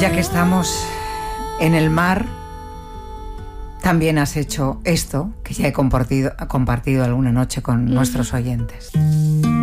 Ya que estamos en el mar, también has hecho esto que ya he compartido alguna noche con nuestros oyentes.